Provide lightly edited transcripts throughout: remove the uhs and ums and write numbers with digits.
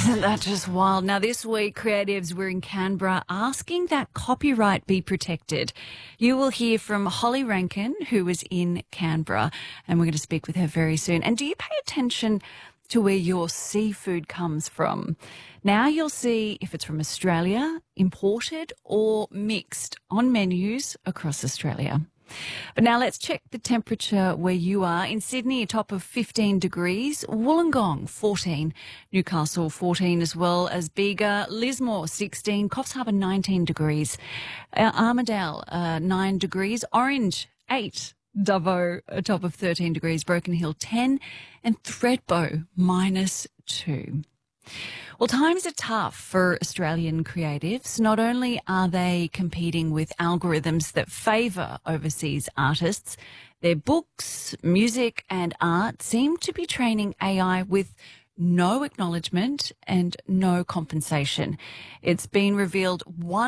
Isn't that just wild? Now, this week, creatives were in Canberra asking that copyright be protected. You will hear from Holly Rankin, who was in Canberra, and we're going to speak with her very soon. And do you pay attention to where your seafood comes from? Now you'll see if it's from Australia, imported or mixed on menus across Australia. But now let's check the temperature where you are. In Sydney, a top of 15 degrees. Wollongong, 14. Newcastle, 14, as well as Bega. Lismore, 16. Coffs Harbour, 19 degrees. Armidale, 9 degrees. Orange, 8. Dubbo, a top of 13 degrees. Broken Hill, 10. And Thredbo, -2. Well, times are tough for Australian creatives. Not only are they competing with algorithms that favour overseas artists, their books, music and art seem to be training AI with no acknowledgement and no compensation. It's been revealed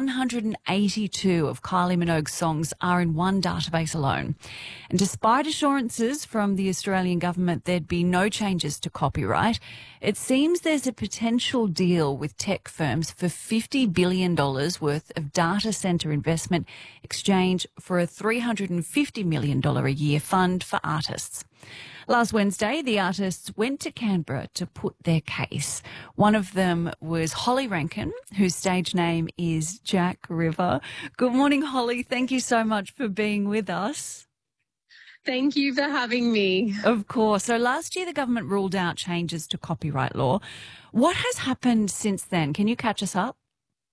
182 of Kylie Minogue's songs are in one database alone. And despite assurances from the Australian government there'd be no changes to copyright, it seems there's a potential deal with tech firms for $50 billion worth of data centre investment exchange for a $350 million a year fund for artists. Last Wednesday, the artists went to Canberra to put their case. One of them was Holly Rankin, whose stage name is Jack River. Good morning, Holly. Thank you so much for being with us. Thank you for having me. Of course. So last year, the government ruled out changes to copyright law. What has happened since then? Can you catch us up?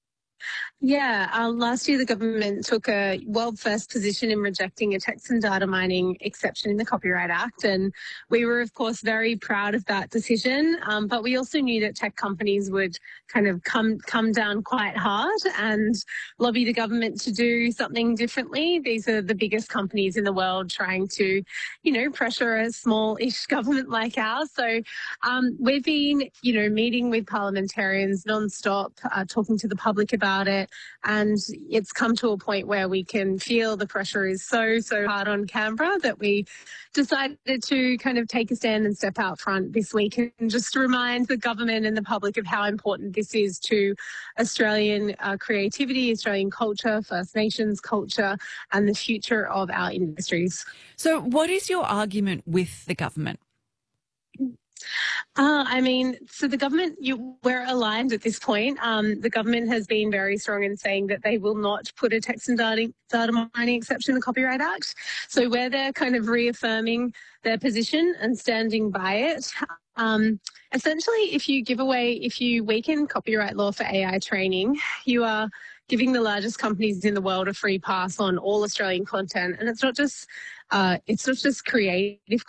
Yeah, last year the government took a world-first position in rejecting a text and data mining exception in the Copyright Act, and we were, of course, very proud of that decision. But we also knew that tech companies would kind of come down quite hard and lobby the government to do something differently. These are the biggest companies in the world trying to, pressure a small-ish government like ours. So we've been, meeting with parliamentarians non-stop, talking to the public about it. And it's come to a point where we can feel the pressure is so hard on Canberra that we decided to kind of take a stand and step out front this week and just remind the government and the public of how important this is to Australian creativity, Australian culture, First Nations culture, and the future of our industries. So what is your argument with the government? So the government, we're aligned at this point. The government has been very strong in saying that they will not put a text and data mining exception in the Copyright Act. So where they're kind of reaffirming their position and standing by it. Essentially, if you weaken copyright law for AI training, you are giving the largest companies in the world a free pass on all Australian content. And it's not just creative